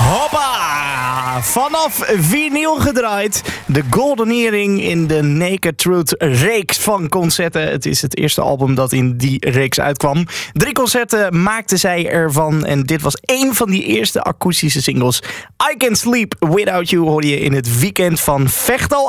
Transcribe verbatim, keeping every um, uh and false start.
Hoppa! Vanaf vinyl gedraaid. De Golden Earring in de Naked Truth reeks van concerten. Het is het eerste album dat in die reeks uitkwam. Drie concerten maakten zij ervan. En dit was één van die eerste akoestische singles. I Can't Sleep Without You hoorde je in het weekend van Vechtal